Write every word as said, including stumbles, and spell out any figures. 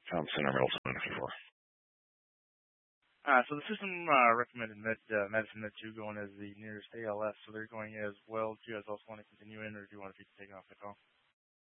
Um, Center Middleton fifty-four. Uh, so the system uh, recommended med, uh, medicine that you go in as the nearest A L S, so they're going as well. Do you guys also want to continue in, or do you want to be taken off the call?